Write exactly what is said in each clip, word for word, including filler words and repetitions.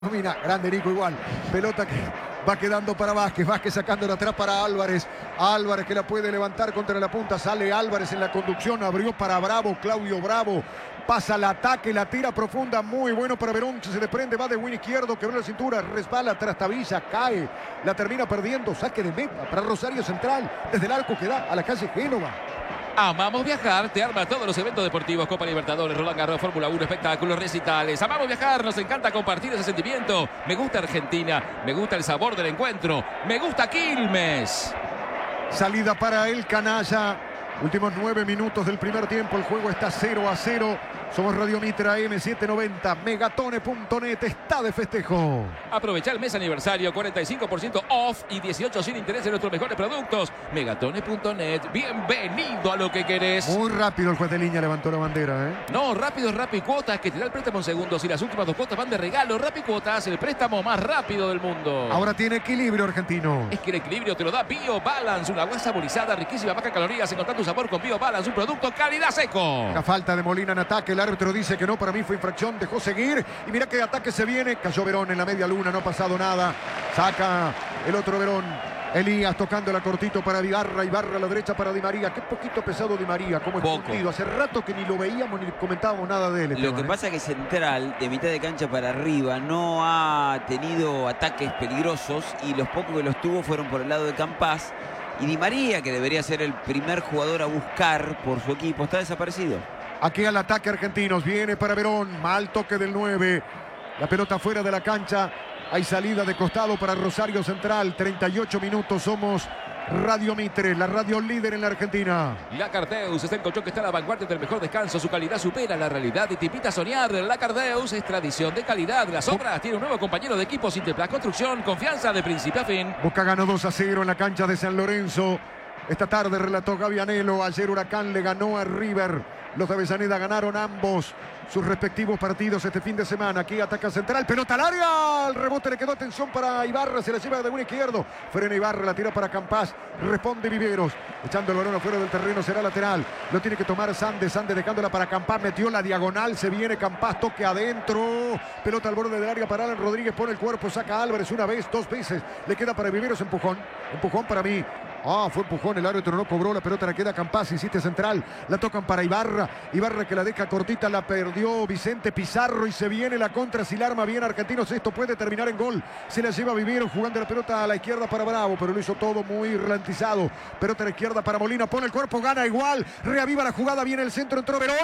Mira, grande Nico igual. Pelota que va quedando para Vázquez. Vázquez sacándola atrás para Álvarez. Álvarez que la puede levantar contra la punta. Sale Álvarez en la conducción. Abrió para Bravo. Claudio Bravo. Pasa al ataque. La tira profunda. Muy bueno para Verón. Se desprende. Va de win izquierdo. Quebró la cintura. Resbala. Trastabilla. Cae. La termina perdiendo. Saque de meta para Rosario Central. Desde el arco que da a la calle Génova. Amamos viajar, te arma todos los eventos deportivos, Copa Libertadores, Roland Garros, Fórmula uno, espectáculos, recitales. Amamos viajar, nos encanta compartir ese sentimiento. Me gusta Argentina, me gusta el sabor del encuentro, me gusta Quilmes. Salida para el canalla. Últimos nueve minutos del primer tiempo. El juego está cero a cero. Somos Radio Mitra M setecientos noventa. Megatone punto net está de festejo. Aprovecha el mes aniversario, cuarenta y cinco por ciento off y dieciocho sin interés en nuestros mejores productos. Megatone punto net. Bienvenido a lo que querés. Muy rápido el juez de línea levantó la bandera, ¿eh? No, rápido es Rappi Cuotas, que te da el préstamo en segundos y las últimas dos cuotas van de regalo. Rappi Cuotas, el préstamo más rápido del mundo. Ahora tiene equilibrio argentino. Es que el equilibrio te lo da Bio Balance, una agua saborizada, riquísima, baja en calorías. Encontrar tu sabor con Bio Balance, un producto calidad seco. La falta de Molina en ataque. El árbitro dice que no, para mí fue infracción. Dejó seguir. Y mira qué ataque se viene. Cayó Verón en la media luna, no ha pasado nada. Saca el otro Verón. Elías tocando la cortito para Ibarra. Ibarra a la derecha para Di María. Qué poquito pesado Di María, como escondido. Hace rato que ni lo veíamos ni comentábamos nada de él. Lo Esteban, que ¿eh? pasa es que Central, de mitad de cancha para arriba, no ha tenido ataques peligrosos y los pocos que los tuvo fueron por el lado de Campás. Y Di María, que debería ser el primer jugador a buscar por su equipo, está desaparecido. Aquí al ataque argentinos. Viene para Verón. Mal toque del nueve. La pelota fuera de la cancha. Hay salida de costado para Rosario Central. treinta y ocho minutos. Somos Radio Mitre, la radio líder en la Argentina. La Cardeus es el colchón que está a la vanguardia del mejor descanso. Su calidad supera la realidad y te invita a soñar. La Cardeus es tradición de calidad. Las obras tiene un nuevo compañero de equipo. Sinterplas Construcción. Confianza de principio a fin. Boca ganó dos a cero en la cancha de San Lorenzo. Esta tarde relató Gaby Anelo. Ayer Huracán le ganó a River. Los de Avellaneda ganaron ambos sus respectivos partidos este fin de semana. Aquí ataca Central, pelota al área. El rebote le quedó, atención para Ibarra. Se la lleva de un izquierdo. Frena Ibarra, la tira para Campás. Responde Viveros. Echando el balón afuera del terreno, será lateral. Lo tiene que tomar Sandes. Sandes dejándola para Campás. Metió la diagonal. Se viene Campás. Toque adentro. Pelota al borde del área para Alan Rodríguez. Pone el cuerpo. Saca Álvarez una vez, dos veces. Le queda para Viveros. Empujón. Empujón para mí. Ah, fue empujón, el árbitro no cobró, la pelota la queda Campás, insiste Central, la tocan para Ibarra, Ibarra que la deja cortita, la perdió Vicente Pizarro y se viene la contra, si la arma bien Argentinos, esto puede terminar en gol, se la lleva Vivero jugando la pelota a la izquierda para Bravo, pero lo hizo todo muy ralentizado, pelota a la izquierda para Molina, pone el cuerpo, gana igual, reaviva la jugada, viene el centro, entró Verón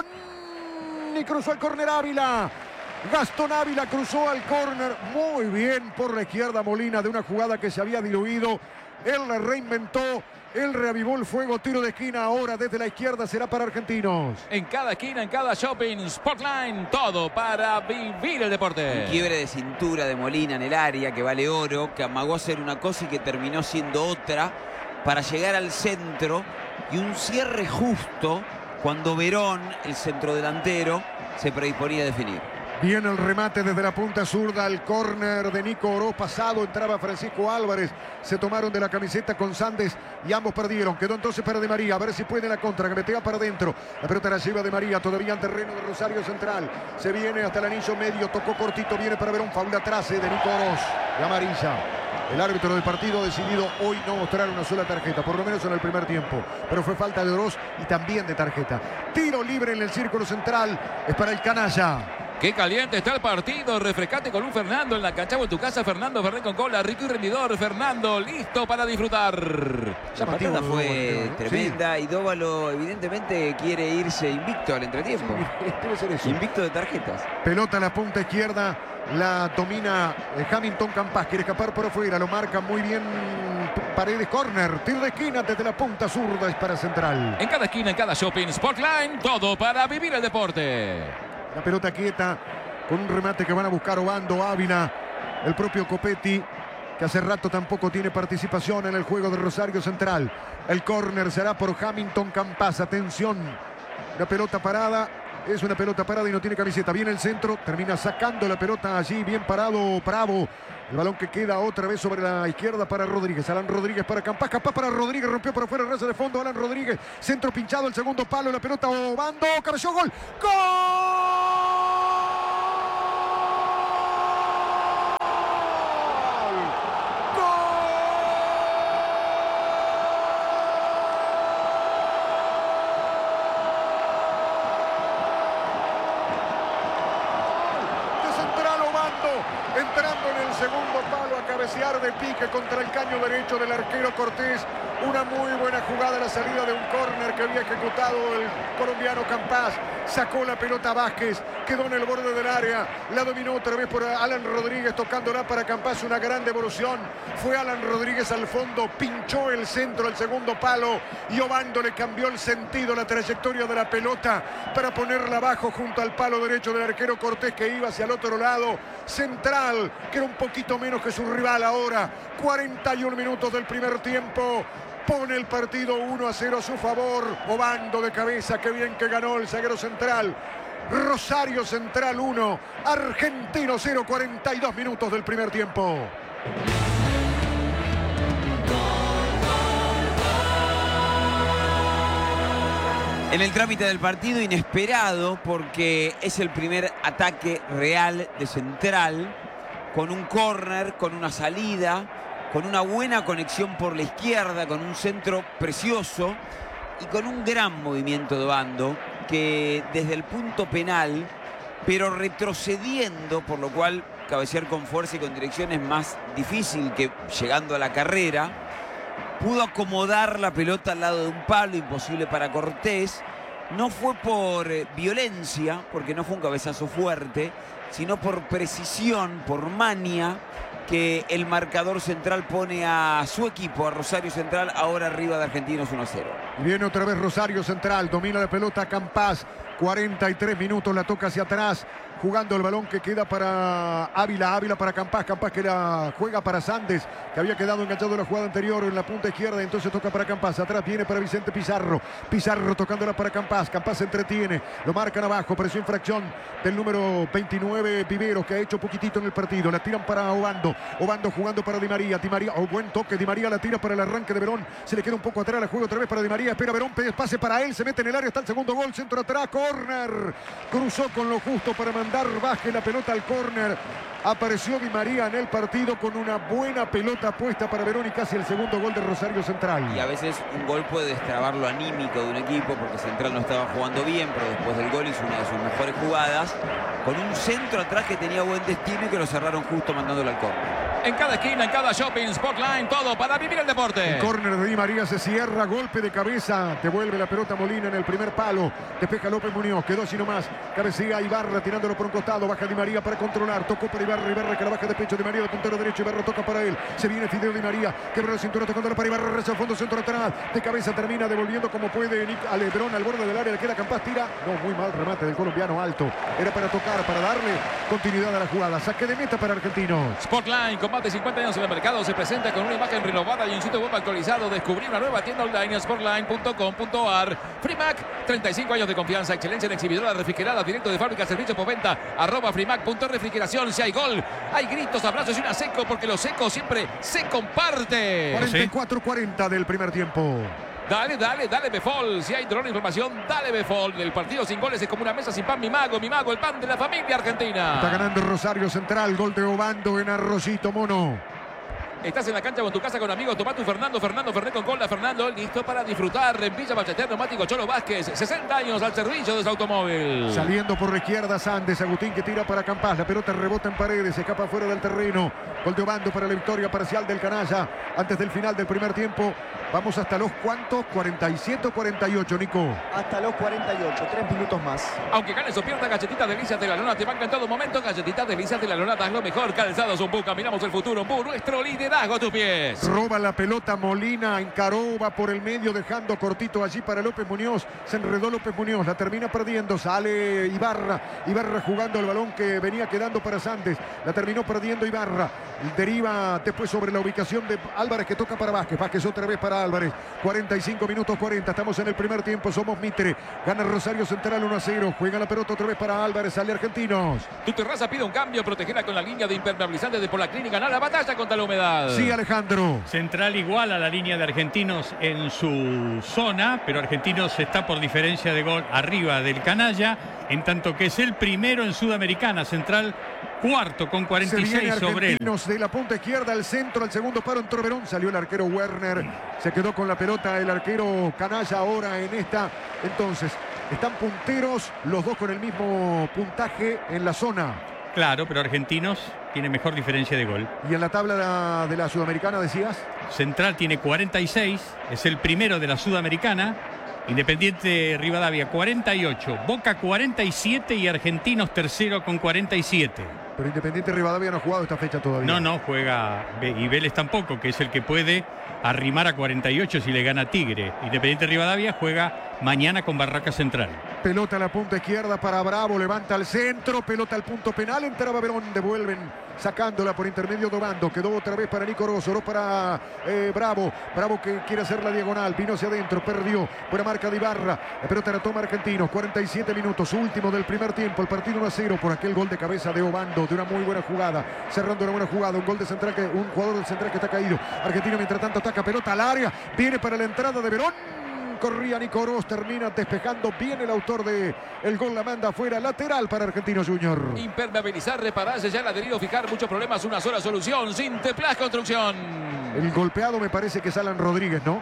y cruzó el córner Ávila. Gastón Ávila cruzó al córner, muy bien por la izquierda Molina de una jugada que se había diluido. Él la reinventó, él reavivó el fuego, tiro de esquina ahora desde la izquierda será para Argentinos. En cada esquina, en cada shopping, Sportline, todo para vivir el deporte. Un quiebre de cintura de Molina en el área que vale oro, que amagó a ser una cosa y que terminó siendo otra para llegar al centro y un cierre justo cuando Verón, el centrodelantero, se predisponía a definir. Viene el remate desde la punta zurda al córner de Nico Oroz. Pasado entraba Francisco Álvarez. Se tomaron de la camiseta con Sandes y ambos perdieron. Quedó entonces para Di María. A ver si puede la contra. Que metea para adentro. La pelota la lleva Di María. Todavía en terreno de Rosario Central. Se viene hasta el anillo medio. Tocó cortito. Viene para ver un foul atrás de Nico Oroz. De amarilla. El árbitro del partido ha decidido hoy no mostrar una sola tarjeta, por lo menos en el primer tiempo. Pero fue falta de Oroz y también de tarjeta. Tiro libre en el círculo central. Es para el canalla. Qué caliente está el partido. Refrescate con un Fernando en la cancha o en tu casa. Fernando Ferrer con cola, rico y rendidor. Fernando, listo para disfrutar. La patada fue ¿eh? tremenda sí. Y Dóvalo evidentemente quiere irse invicto al entretiempo. Sí, debe ser eso. Invicto de tarjetas. Pelota a la punta izquierda. La domina Hamilton Campás. Quiere escapar por afuera. Lo marca muy bien Paredes. Corner. Tiro de esquina desde la punta zurda. Es para Central. En cada esquina, en cada shopping, Sportline, todo para vivir el deporte. La pelota quieta con un remate que van a buscar Obando, Ávila, el propio Copetti, que hace rato tampoco tiene participación en el juego de Rosario Central. El córner será por Hamilton Campás. Atención, la pelota parada. Es una pelota parada y no tiene camiseta. Viene el centro, termina sacando la pelota allí. Bien parado Bravo. El balón que queda otra vez sobre la izquierda para Rodríguez. Alan Rodríguez para Campás. Campás para Rodríguez. Rompió por afuera, raza de fondo. Alan Rodríguez. Centro pinchado, el segundo palo. La pelota Obando. Cabezó, gol. ¡Gol! entrando en el segundo palo a cabecear de pique contra el caño derecho del arquero Cortés. Una muy buena jugada a la salida de un córner que había ejecutado el colombiano Campás. Sacó la pelota Vázquez, quedó en el borde del área, la dominó otra vez por Alan Rodríguez, tocándola para Campás, una gran devolución. Fue Alan Rodríguez al fondo, pinchó el centro al segundo palo y Obando le cambió el sentido, la trayectoria de la pelota para ponerla abajo junto al palo derecho del arquero Cortés, que iba hacia el otro lado. Central, que era un poquito menos que su rival ahora. cuarenta y un minutos del primer tiempo. Pone el partido uno a cero a su favor. Obando de cabeza, qué bien que ganó el zaguero Central. Rosario Central uno, Argentino cero, cuarenta y dos minutos del primer tiempo. En el trámite del partido, inesperado, porque es el primer ataque real de Central, con un córner, con una salida, con una buena conexión por la izquierda, con un centro precioso y con un gran movimiento de Obando, que desde el punto penal, pero retrocediendo, por lo cual cabecear con fuerza y con dirección es más difícil que llegando a la carrera, pudo acomodar la pelota al lado de un palo, imposible para Cortés. No fue por eh, violencia, porque no fue un cabezazo fuerte, sino por precisión, por mania, que el marcador Central pone a su equipo, a Rosario Central, ahora arriba de Argentinos uno a cero. Viene otra vez Rosario Central, domina la pelota Campás, cuarenta y tres minutos, la toca hacia atrás, jugando el balón que queda para Ávila, Ávila para Campás, Campás que la juega para Sandes, que había quedado enganchado en la jugada anterior en la punta izquierda, entonces toca para Campás, atrás viene para Vicente Pizarro, Pizarro tocándola para Campás, Campás se entretiene, lo marcan abajo, pareció infracción del número veintinueve Viveros, que ha hecho poquitito en el partido, la tiran para Obando, Obando jugando para Di María, Di María, oh, buen toque, Di María la tira para el arranque de Verón, se le queda un poco atrás, la juega otra vez para Di María, espera Verón, pase para él, se mete en el área, está el segundo gol, centro atrás, córner, cruzó con lo justo para mandar baje la pelota al córner. Apareció Di María en el partido con una buena pelota puesta para Verón y casi el segundo gol de Rosario Central. Y a veces un gol puede destrabar lo anímico de un equipo, porque Central no estaba jugando bien, pero después del gol hizo una de sus mejores jugadas, con un centro atrás que tenía buen destino y que lo cerraron justo mandándolo al córner. En cada esquina, en cada shopping, Spotline, todo para vivir el deporte. El córner de Di María se cierra, golpe de cabeza, devuelve la pelota Molina en el primer palo, despeja López Muñoz, quedó así nomás, cabecea Ibarra tirándolo por un costado, baja Di María para controlar, tocó para Ibarra, Ibarra que la baja de pecho, Di María de puntero derecho, Ibarra toca para él, se viene Fideo Di María, quebra la cintura tocándola para Ibarra, reza al fondo, centro atrás, de cabeza termina devolviendo como puede Nick a Lebrón al borde del área, le queda Campás, tira, no, muy mal remate del colombiano alto, era para tocar, para darle continuidad a la jugada, saque de meta para Argentinos. Spotline, con más de cincuenta años en el mercado, se presenta con una imagen renovada y un sitio web actualizado. Descubrí una nueva tienda online en spotline punto com punto ar. Frimac, treinta y cinco años de confianza, excelencia en exhibidora refrigerada, directo de fábrica, servicio por venta, arroba frimac punto refrigeración. Si hay gol, hay gritos, abrazos y una seco, porque lo seco siempre se comparte. cuarenta y cuatro cuarenta del primer tiempo. Dale, dale, dale Befol. Si hay dolor de información, dale Befol. El partido sin goles es como una mesa sin pan. Mi mago, mi mago, el pan de la familia argentina. Está ganando Rosario Central, gol de Obando en Arroyito, Mono. Estás en la cancha con tu casa con amigos, toma tu Fernando, Fernando, Fernet con cola, Fernando, listo para disfrutar en Villa Ballester, neumático Cholo Vázquez, sesenta años al servicio de su automóvil. Saliendo por la izquierda Sandes, Agustín que tira para Campás, la pelota rebota en paredes, se escapa fuera del terreno, gol de Obando para la victoria parcial del Canalla, antes del final del primer tiempo, vamos hasta los cuantos, cuarenta y siete o cuarenta y ocho, Nico. Hasta los cuarenta y ocho, tres minutos más. Aunque ganes o pierdas, galletitas delicias de la lona te banca en todo momento, galletitas delicias de la lona, das lo mejor, calzados un Buca, miramos el futuro, un Bu, nuestro liderazgo a tus pies. Roba la pelota Molina, encaró, va por el medio dejando cortito allí para López Muñoz, se enredó López Muñoz, la termina perdiendo, sale Ibarra, Ibarra jugando el balón que venía quedando para Sandes, la terminó perdiendo Ibarra, deriva después sobre la ubicación de Álvarez que toca para Vázquez, Vázquez otra vez para Álvarez, cuarenta y cinco minutos cuarenta, estamos en el primer tiempo, somos Mitre, gana Rosario Central uno a cero, juega la pelota otra vez para Álvarez, sale Argentinos. Tu terraza pide un cambio, protegela con la línea de impermeabilizante de Polaclín y ganar la batalla contra la humedad. Sí, Alejandro. Central igual a la línea de Argentinos en su zona, pero Argentinos está por diferencia de gol arriba del Canalla, en tanto que es el primero en Sudamericana. Central cuarto con cuarenta y seis sobre él. De la punta izquierda al centro, al segundo paro entró Verón, salió el arquero Werner, se quedó con la pelota el arquero Canalla ahora en esta. Entonces, están punteros, los dos con el mismo puntaje en la zona. Claro, pero Argentinos tiene mejor diferencia de gol. ¿Y en la tabla de la, de la Sudamericana decías? Central tiene cuarenta y seis, es el primero de la Sudamericana. Independiente Rivadavia cuarenta y ocho, Boca cuarenta y siete y Argentinos tercero con cuarenta y siete. Pero Independiente Rivadavia no ha jugado esta fecha todavía. No, no, juega y Vélez tampoco, que es el que puede arrimar a cuarenta y ocho si le gana Tigre. Independiente Rivadavia juega mañana con Barraca Central. Pelota a la punta izquierda para Bravo, levanta al centro, pelota al punto penal, entraba Verón, devuelven sacándola por intermedio de Obando, quedó otra vez para Nico Rosso, no para eh, Bravo, Bravo que quiere hacer la diagonal, vino hacia adentro, perdió, buena marca de Ibarra, la pelota la toma Argentinos, cuarenta y siete minutos, último del primer tiempo, el partido uno a cero por aquel gol de cabeza de Obando, de una muy buena jugada, cerrando una buena jugada, un gol de central, que, un jugador del central que está caído, Argentino mientras tanto ataca, pelota al área, viene para la entrada de Verón, corría Nico Ross, termina despejando bien el autor de el gol, la manda afuera, lateral para Argentinos Junior. Impermeabilizar, repararse, ya el adherido, fijar muchos problemas, una sola solución, Sinteplas Construcción. El golpeado me parece que es Alan Rodríguez, ¿no?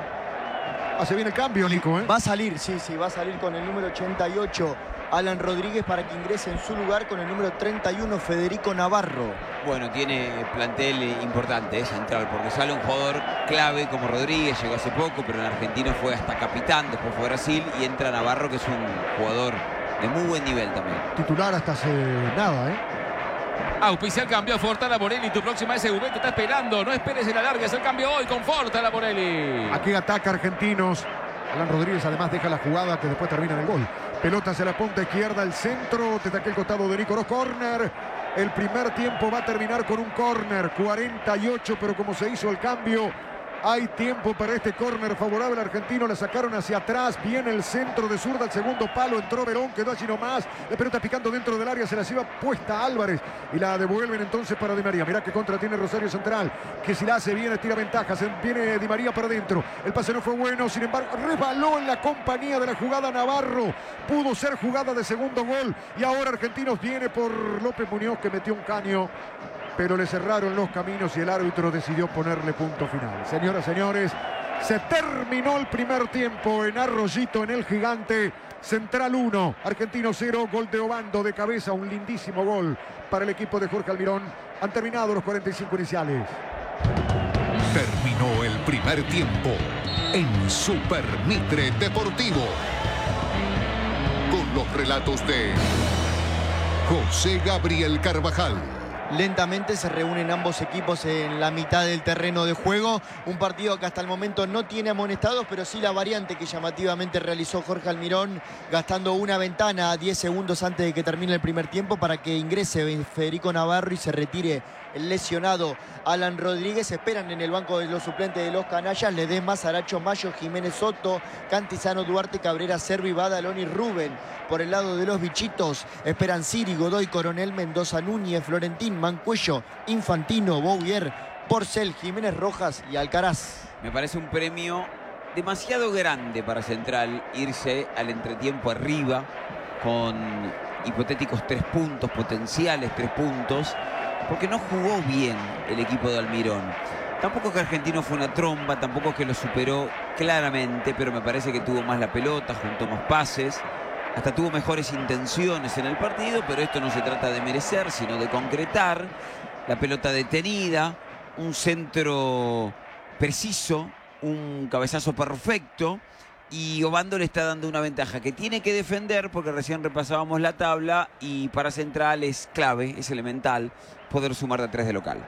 Hace bien el cambio, Nico, ¿eh? Va a salir, sí, sí, va a salir con el número ochenta y ocho Alan Rodríguez para que ingrese en su lugar con el número treinta y uno Federico Navarro. Bueno, tiene plantel importante, es central, porque sale un jugador clave como Rodríguez, llegó hace poco, pero en Argentina fue hasta capitán, después fue a Brasil, y entra Navarro, que es un jugador de muy buen nivel también. Titular hasta hace nada, ¿eh? Auspicial cambio, Fortala Morelli, tu próxima S U V te está esperando, no esperes el alargue, es el cambio hoy con Fortala Morelli. Aquí ataca Argentinos. Alan Rodríguez además deja la jugada que después termina en el gol. Pelota hacia la punta izquierda, el centro, desde aquel costado de Nico Ross, córner. El primer tiempo va a terminar con un córner, cuarenta y ocho, pero como se hizo el cambio, hay tiempo para este córner favorable al argentino, la sacaron hacia atrás, viene el centro de zurda, al segundo palo, entró Verón, quedó allí nomás, la pelota picando dentro del área, se la lleva puesta Álvarez y la devuelven entonces para Di María. Mirá que contra tiene Rosario Central, que si la hace bien estira ventajas, viene Di María para adentro, el pase no fue bueno, sin embargo resbaló en la compañía de la jugada Navarro, pudo ser jugada de segundo gol y ahora Argentinos viene por López Muñoz, que metió un caño, pero le cerraron los caminos y el árbitro decidió ponerle punto final. Señoras, señores, se terminó el primer tiempo en Arroyito, en el Gigante. Central uno, Argentino cero, gol de Obando de cabeza, un lindísimo gol para el equipo de Jorge Almirón. Han terminado los cuarenta y cinco iniciales. Terminó el primer tiempo en Super Mitre Deportivo, con los relatos de José Gabriel Carvajal. Lentamente se reúnen ambos equipos en la mitad del terreno de juego. Un partido que hasta el momento no tiene amonestados, pero sí la variante que llamativamente realizó Jorge Almirón, gastando una ventana a diez segundos antes de que termine el primer tiempo para que ingrese Federico Navarro y se retire el lesionado Alan Rodríguez. Esperan en el banco de los suplentes de los canallas Ledesma, Saracho, Mayo, Jiménez Soto, Cantizano, Duarte, Cabrera, Servi, Badalón y Rubén. Por el lado de los bichitos esperan Siri, Godoy, Coronel, Mendoza, Núñez, Florentín, Mancuello, Infantino, Bouvier, Porcel, Jiménez Rojas y Alcaraz. Me parece un premio demasiado grande para Central irse al entretiempo arriba con hipotéticos tres puntos, potenciales tres puntos, porque no jugó bien el equipo de Almirón. Tampoco que Argentino fue una tromba, tampoco que lo superó claramente, pero me parece que tuvo más la pelota, juntó más pases, hasta tuvo mejores intenciones en el partido, pero esto no se trata de merecer, sino de concretar. La pelota detenida, un centro preciso, un cabezazo perfecto, y Obando le está dando una ventaja que tiene que defender, porque recién repasábamos la tabla, y para Central es clave, es elemental poder sumar de tres de local.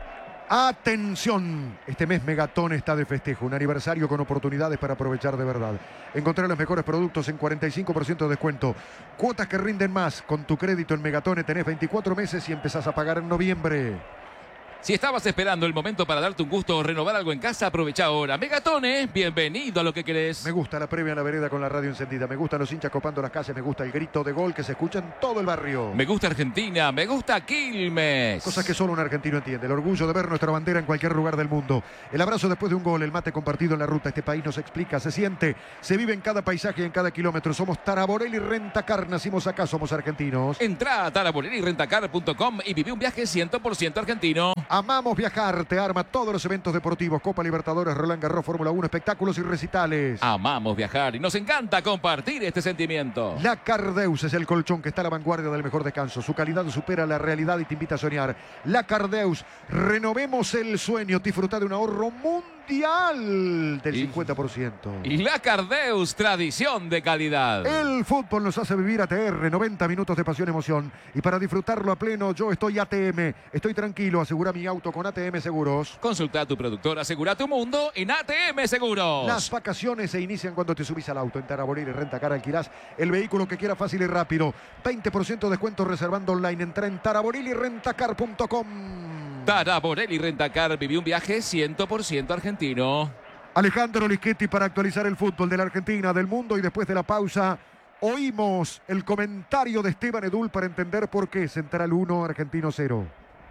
Atención, este mes Megatón está de festejo, un aniversario con oportunidades para aprovechar de verdad. Encontrar los mejores productos en cuarenta y cinco por ciento de descuento. Cuotas que rinden más. Con tu crédito en Megatone tenés veinticuatro meses y empezás a pagar en noviembre. Si estabas esperando el momento para darte un gusto o renovar algo en casa, aprovecha ahora. Megatone, bienvenido a lo que querés. Me gusta la previa en la vereda con la radio encendida. Me gustan los hinchas copando las calles. Me gusta el grito de gol que se escucha en todo el barrio. Me gusta Argentina, me gusta Quilmes. Cosas que solo un argentino entiende. El orgullo de ver nuestra bandera en cualquier lugar del mundo. El abrazo después de un gol, el mate compartido en la ruta. Este país nos explica, se siente, se vive en cada paisaje y en cada kilómetro. Somos Taraborelli Rentacar, nacimos acá, somos argentinos. Entrá a taraborelli rentacar punto com y viví un viaje cien por ciento argentino. Amamos Viajar te arma todos los eventos deportivos, Copa Libertadores, Roland Garros, Fórmula uno, espectáculos y recitales. Amamos viajar y nos encanta compartir este sentimiento. La Cardeus es el colchón que está a la vanguardia del mejor descanso. Su calidad supera la realidad y te invita a soñar. La Cardeus, renovemos el sueño, disfruta de un ahorro mundial del Y- cincuenta por ciento. Y la Cardeus, tradición de calidad. El fútbol nos hace vivir A T R, noventa minutos de pasión y emoción. Y para disfrutarlo a pleno, yo estoy A T M. Estoy tranquilo, asegura mi auto con A T M Seguros. Consulta a tu productor, asegura tu mundo en A T M Seguros. Las vacaciones se inician cuando te subís al auto. En Taraborelli Rentacar alquilás el vehículo que quieras fácil y rápido. veinte por ciento de descuento reservando online. Entra en taraborelli rentacar punto com. Taraborelli Rentacar vivió un viaje cien por ciento argentino. Alejandro Lischetti para actualizar el fútbol de la Argentina, del mundo, y después de la pausa oímos el comentario de Esteban Edul para entender por qué Central uno, Argentino cero.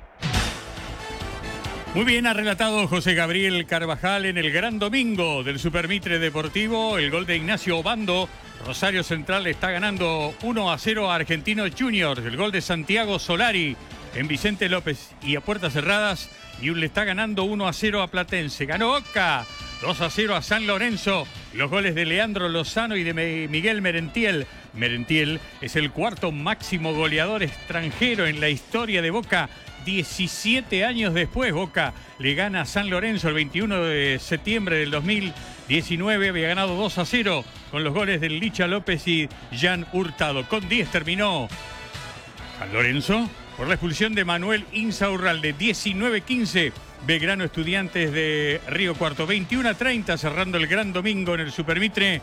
Muy bien, ha relatado José Gabriel Carvajal en el gran domingo del Supermitre Deportivo. El gol de Ignacio Obando. Rosario Central está ganando uno a cero a Argentinos Juniors. El gol de Santiago Solari en Vicente López y a puertas cerradas. Y le está ganando uno a cero a Platense. Ganó Boca dos a cero a San Lorenzo. Los goles de Leandro Lozano y de Miguel Merentiel. Merentiel es el cuarto máximo goleador extranjero en la historia de Boca. diecisiete años después, Boca le gana a San Lorenzo el veintiuno de septiembre del dos mil diecinueve. Había ganado dos a cero con los goles de Licha López y Jan Hurtado. Con diez terminó San Lorenzo por la expulsión de Manuel Insaurralde. diecinueve quince, Belgrano Estudiantes de Río Cuarto. veintiuno a treinta, cerrando el gran domingo en el Supermitre.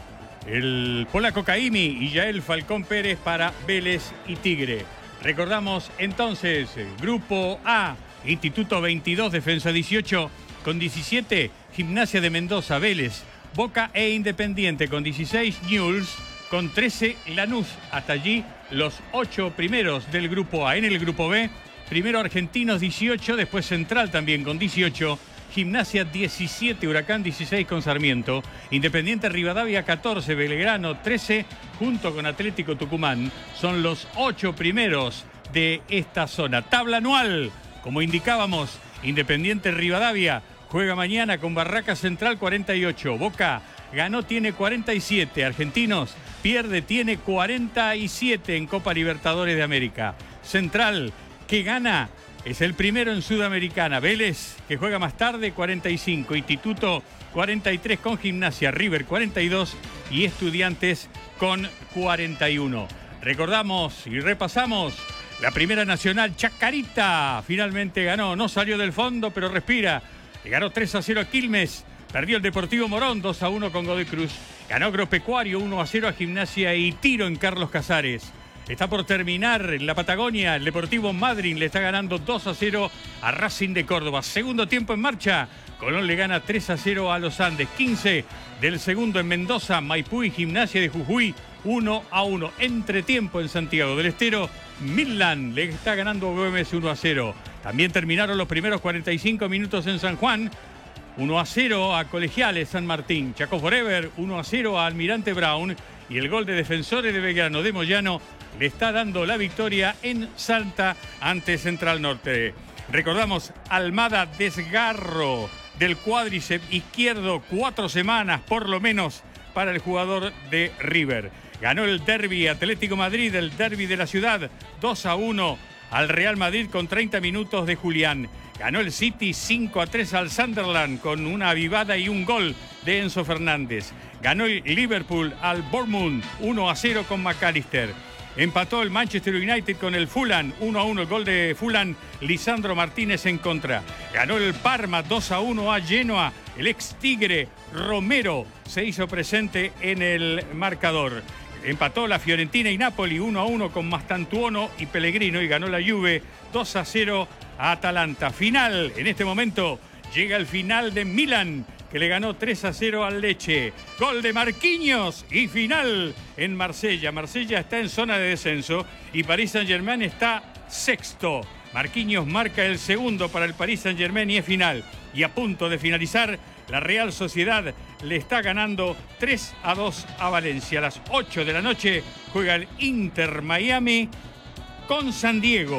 El polaco Caimi y Yael Falcón Pérez para Vélez y Tigre. Recordamos entonces, Grupo A, Instituto veintidós, Defensa dieciocho, con diecisiete, Gimnasia de Mendoza, Vélez, Boca e Independiente, con dieciséis, Newell's, con trece, Lanús. Hasta allí los ocho primeros del Grupo A. En el Grupo B, primero Argentinos dieciocho, después Central también con dieciocho, Gimnasia diecisiete, Huracán dieciséis con Sarmiento, Independiente Rivadavia catorce, Belgrano trece, junto con Atlético Tucumán. Son los ocho primeros de esta zona. Tabla anual, como indicábamos, Independiente Rivadavia juega mañana con Barraca Central cuarenta y ocho, Boca ganó, tiene cuarenta y siete, Argentinos pierde, tiene cuarenta y siete en Copa Libertadores de América. Central, que gana, es el primero en Sudamericana. Vélez, que juega más tarde, cuarenta y cinco. Instituto, cuarenta y tres con Gimnasia. River, cuarenta y dos. Y Estudiantes con cuarenta y uno. Recordamos y repasamos. La Primera Nacional, Chacarita, finalmente ganó. No salió del fondo, pero respira. Le ganó tres a cero a Quilmes. Perdió el Deportivo Morón, dos a uno con Godoy Cruz. Ganó Agropecuario, uno a cero a Gimnasia y Tiro en Carlos Casares. Está por terminar en la Patagonia. El Deportivo Madryn le está ganando dos a cero a Racing de Córdoba. Segundo tiempo en marcha. Colón le gana tres a cero a Los Andes. quince del segundo en Mendoza. Maipú y Gimnasia de Jujuy uno a uno. Entretiempo en Santiago del Estero. Midland le está ganando a Güemes uno a cero. También terminaron los primeros cuarenta y cinco minutos en San Juan. uno a cero a Colegiales San Martín. Chaco Forever uno a cero a Almirante Brown. Y el gol de Defensores de Belgrano de Moyano le está dando la victoria en Salta ante Central Norte. Recordamos, Almada desgarro del cuádriceps izquierdo, cuatro semanas por lo menos para el jugador de River. Ganó el derbi Atlético Madrid, el derbi de la ciudad, dos a uno al Real Madrid con treinta minutos de Julián. Ganó el City cinco a tres al Sunderland con una avivada y un gol de Enzo Fernández. Ganó el Liverpool al Bournemouth uno a cero con McAllister. Empató el Manchester United con el Fulham uno a uno, el gol de Fulham, Lisandro Martínez en contra. Ganó el Parma dos a uno a Genoa. El ex Tigre Romero se hizo presente en el marcador. Empató la Fiorentina y Napoli uno a uno con Mastantuono y Pellegrino, y ganó la Juve dos a cero a Atalanta. Final, en este momento llega el final de Milan, que le ganó tres a cero al Lecce. Gol de Marquinhos y final en Marsella. Marsella está en zona de descenso y Paris Saint-Germain está sexto. Marquinhos marca el segundo para el Paris Saint-Germain y es final. Y a punto de finalizar, la Real Sociedad le está ganando tres a dos a Valencia. A las ocho de la noche juega el Inter Miami con San Diego.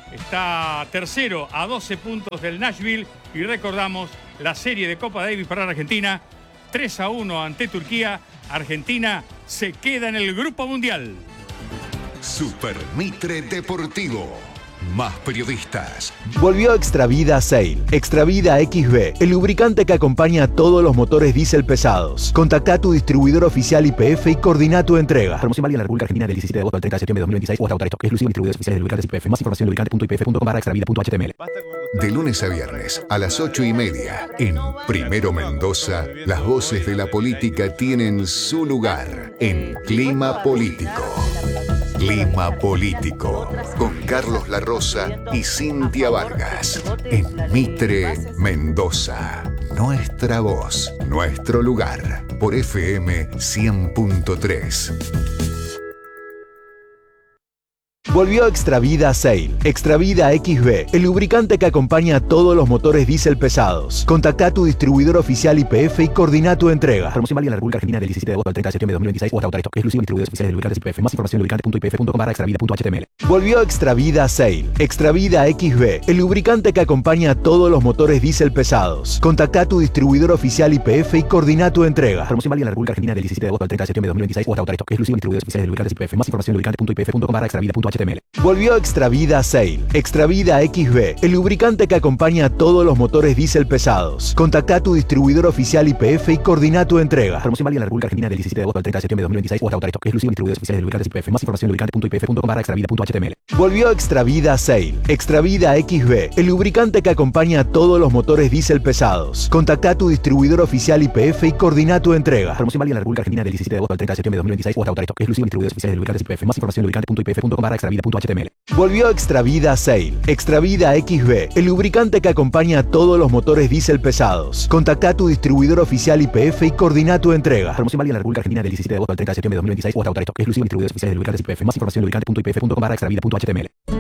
está tercero a doce puntos del Nashville. Y recordamos la serie de Copa Davis para Argentina, tres a uno ante Turquía. Argentina se queda en el Grupo Mundial. Super Mitre Deportivo. Más periodistas. Volvió Extravida Sail. Extravida X B, el lubricante que acompaña a todos los motores diésel pesados. Contacta a tu distribuidor oficial Y P F y coordina tu entrega. Promoción válida en la República Argentina del diecisiete de agosto al treinta de septiembre de dos mil veintiséis o hasta agotar stock. Exclusivo distribuidores oficiales de lubricantes Y P F. Más información en lubricante punto i p f punto com barra extravida punto h t m l. De lunes a viernes a las ocho y media en Primero Mendoza, las voces de la política tienen su lugar en Clima Político. Clima Político, con Carlos La Rosa y Cintia Vargas, en Mitre, Mendoza. Nuestra voz, nuestro lugar, por F M cien punto tres. Volvió Extravida Sail. Extravida X B, el lubricante que acompaña a todos los motores diésel pesados. Contacta a tu distribuidor oficial Y P F y coordina tu entrega. Promoción válida en la República Argentina del diecisiete de agosto al treinta de septiembre de dos mil veintiséis o hasta agotar stock. Exclusivo distribuidores oficiales de lubricantes Y P F. Más información en lubricante punto i p f punto com barra extravida punto h t m l. Volvió Extravida Sail. Extravida X B, el lubricante que acompaña a todos los motores diésel pesados. Contacta a tu distribuidor oficial Y P F y coordina tu entrega. Promoción válida en la República Argentina del diecisiete de agosto al treinta de septiembre de dos mil veintiséis o hasta agotar stock. Exclusivo distribuidores oficiales de lubricantes Y P F. Más información en lubricante punto i p f punto com barra extravida punto h t m l. Volvió Extravida Sail. Extravida X B, el lubricante que acompaña a todos los motores diésel pesados. Contacta a tu distribuidor oficial Y P F y coordina tu entrega. Promoción válida en la República Argentina del diecisiete de agosto al treinta de septiembre de dos mil veintiséis o hasta agotar stock. Exclusivo distribuidores oficiales de lubricantes Y P F. Más información en lubricante punto i p f punto com barra extravida punto h t m l. Volvió Extravida Sail. Extravida X B, el lubricante que acompaña a todos los motores diésel pesados. Contacta a tu distribuidor oficial Y P F y coordina tu entrega. Promoción válida en la República Argentina del diecisiete de agosto al treinta de septiembre de dos mil veintiséis o hasta agotar stock. Exclusivo distribuidores oficiales de lubricantes Y P F. Más información en lubricante punto i p f punto com barra extravida punto h t m l. Volvió Extravida Sail. Extravida X B, el lubricante que acompaña a todos los motores diésel pesados. Contacta a tu distribuidor oficial Y P F y coordina tu entrega. Promoción válida en la República Argentina del diecisiete de agosto al treinta de septiembre de dos mil veintiséis o hasta agotar stock. Exclusivo distribuidores oficiales de lubricantes Y P F. Más información en lubricante punto i p f punto com barra extravida punto h t m l.